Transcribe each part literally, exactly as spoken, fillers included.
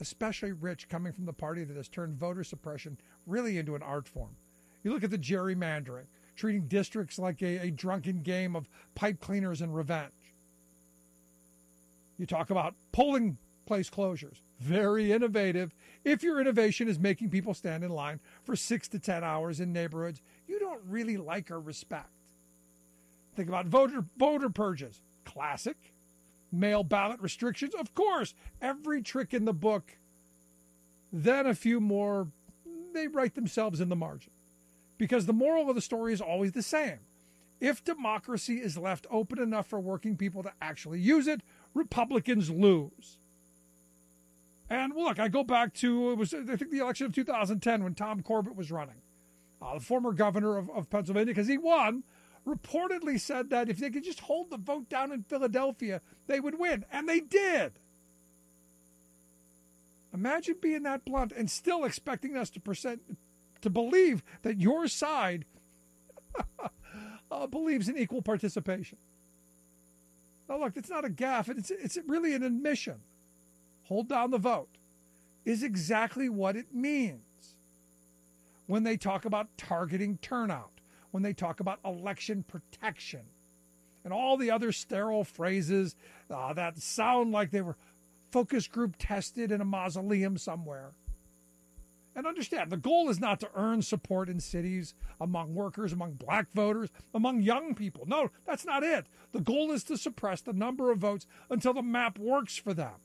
especially rich, coming from the party that has turned voter suppression really into an art form. You look at the gerrymandering, treating districts like a, a drunken game of pipe cleaners and revenge. You talk about polling place closures. Very innovative. If your innovation is making people stand in line for six to ten hours in neighborhoods you don't really like or respect. Think about voter voter purges. Classic. Mail ballot restrictions. Of course, every trick in the book. Then a few more, they write themselves in the margin. Because the moral of the story is always the same. If democracy is left open enough for working people to actually use it, Republicans lose. And look, I go back to, it was, I think, the election of two thousand ten when Tom Corbett was running, uh, the former governor of, of Pennsylvania, because he won, reportedly said that if they could just hold the vote down in Philadelphia, they would win. And they did. Imagine being that blunt and still expecting us to present, to believe that your side uh, believes in equal participation. Now, look, it's not a gaffe. It's, it's really an admission. Hold down the vote is exactly what it means when they talk about targeting turnout, when they talk about election protection, and all the other sterile phrases uh, that sound like they were focus group tested in a mausoleum somewhere. And understand, the goal is not to earn support in cities, among workers, among black voters, among young people. No, that's not it. The goal is to suppress the number of votes until the map works for them.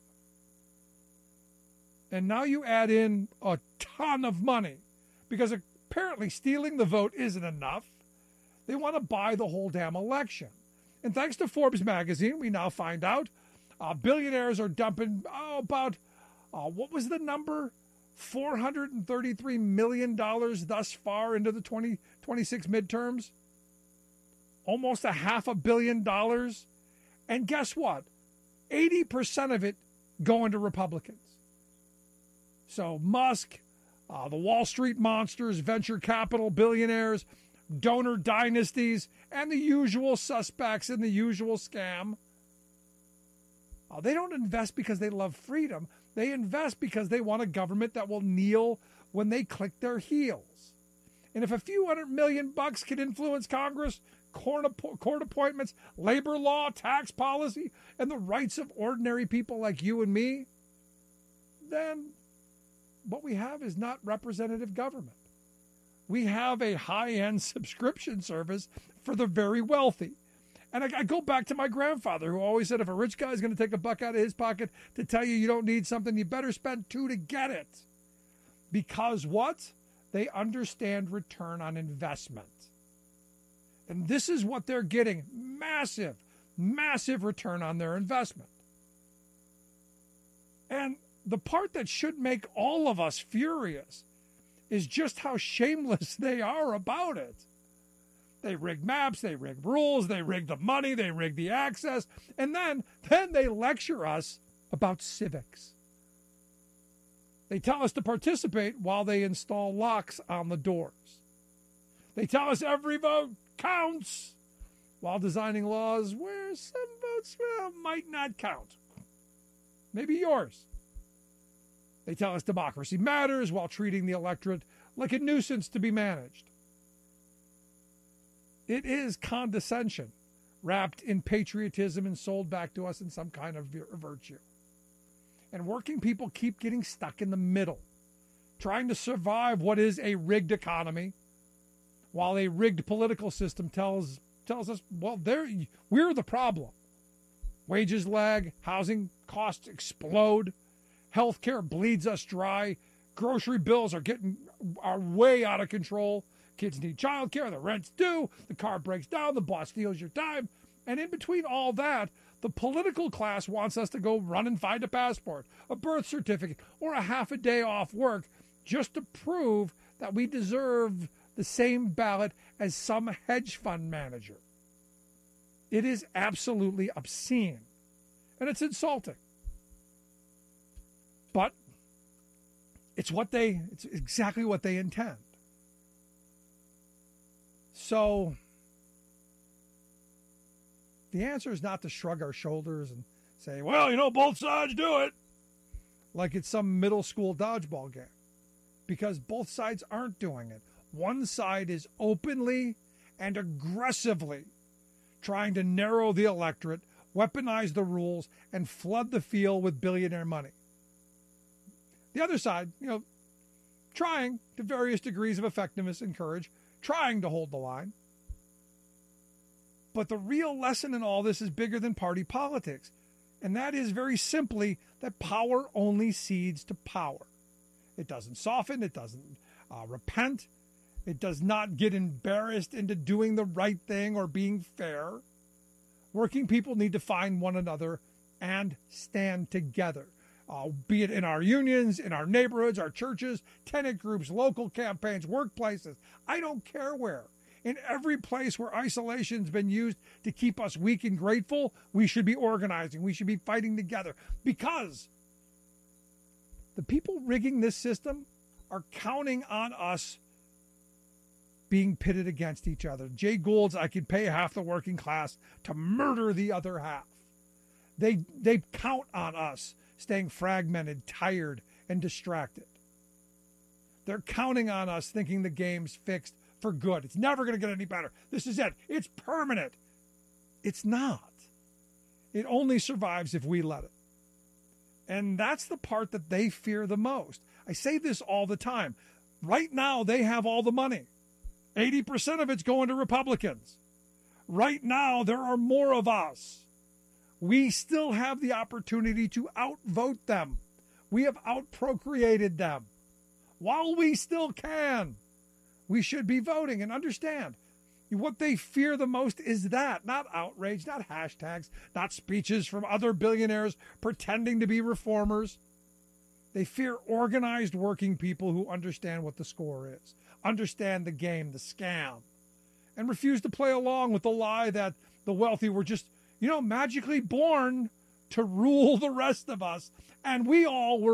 And now you add in a ton of money, because apparently stealing the vote isn't enough. They want to buy the whole damn election. And thanks to Forbes magazine, we now find out uh, billionaires are dumping oh, about, uh, what was the number? four hundred thirty-three million dollars thus far into the twenty twenty-six midterms. Almost a half a billion dollars. And guess what? eighty percent of it going to Republicans. So Musk, uh, the Wall Street monsters, venture capital billionaires, donor dynasties, and the usual suspects in the usual scam. Uh, they don't invest because they love freedom. They invest because they want a government that will kneel when they click their heels. And if a few hundred million bucks can influence Congress, court appointments, labor law, tax policy, and the rights of ordinary people like you and me, then what we have is not representative government. We have a high-end subscription service for the very wealthy. And I, I go back to my grandfather, who always said, if a rich guy is going to take a buck out of his pocket to tell you you don't need something, you better spend two to get it. Because what? They understand return on investment. And this is what they're getting. Massive, massive return on their investment. And the part that should make all of us furious is just how shameless they are about it. They rig maps, they rig rules, they rig the money, they rig the access, and then, then they lecture us about civics. They tell us to participate while they install locks on the doors. They tell us every vote counts while designing laws where some votes, well, might not count. Maybe yours. They tell us democracy matters while treating the electorate like a nuisance to be managed. It is condescension wrapped in patriotism and sold back to us in some kind of virtue. And working people keep getting stuck in the middle, trying to survive what is a rigged economy, while a rigged political system tells tells us, well, there we're the problem. Wages lag, housing costs explode, healthcare bleeds us dry, grocery bills are getting are way out of control. Kids need childcare, the rent's due, the car breaks down, the boss steals your time. And in between all that, the political class wants us to go run and find a passport, a birth certificate, or a half a day off work just to prove that we deserve the same ballot as some hedge fund manager. It is absolutely obscene, and it's insulting. But it's what they, it's exactly what they intend. So the answer is not to shrug our shoulders and say, well, you know, both sides do it. like it's some middle school dodgeball game, because both sides aren't doing it. One side is openly and aggressively trying to narrow the electorate, weaponize the rules, and flood the field with billionaire money. The other side, you know, trying to various degrees of effectiveness and courage, trying to hold the line. But the real lesson in all this is bigger than party politics. And that is very simply that power only cedes to power. It doesn't soften. It doesn't uh, repent. It does not get embarrassed into doing the right thing or being fair. Working people need to find one another and stand together, uh, be it in our unions, in our neighborhoods, our churches, tenant groups, local campaigns, workplaces. I don't care where. In every place where isolation's been used to keep us weak and grateful, we should be organizing. We should be fighting together, because the people rigging this system are counting on us being pitted against each other. Jay Gould's, I could pay half the working class to murder the other half. They they count on us staying fragmented, tired, and distracted. They're counting on us thinking the game's fixed for good. It's never going to get any better. This is it. It's permanent. It's not. It only survives if we let it. And that's the part that they fear the most. I say this all the time. Right now, they have all the money. eighty percent of it's going to Republicans. Right now, there are more of us. We still have the opportunity to outvote them. We have outprocreated them. While we still can, we should be voting. And understand, what they fear the most is that, not outrage, not hashtags, not speeches from other billionaires pretending to be reformers. They fear organized working people who understand what the score is, understand the game, the scam, and refuse to play along with the lie that the wealthy were just, you know, magically born to rule the rest of us, and we all were